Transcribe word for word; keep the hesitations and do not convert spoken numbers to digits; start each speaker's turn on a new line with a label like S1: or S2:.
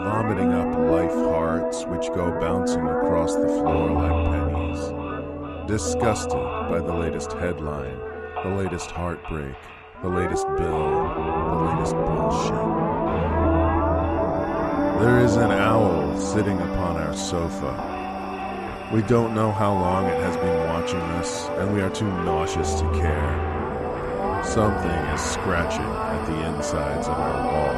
S1: vomiting up life hearts which go bouncing across the floor like pennies, disgusted by the latest headline, the latest heartbreak, the latest bill, the latest bullshit. There is an owl sitting upon our sofa. We don't know how long it has been watching us, and we are too nauseous to care. Something is scratching at the insides of our walls.